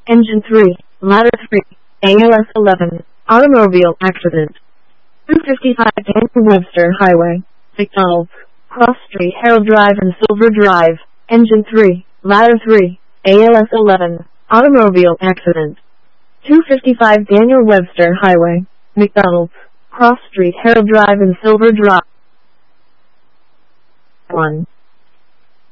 Engine 3, Ladder 3, ALS 11, automobile accident. 255 Daniel Webster Highway, McDonald's, Cross Street, Harold Drive and Silver Drive. Engine 3, Ladder 3, ALS 11, automobile accident. 255 Daniel Webster Highway, McDonald's, Cross Street, Harold Drive and Silver Drive. 1.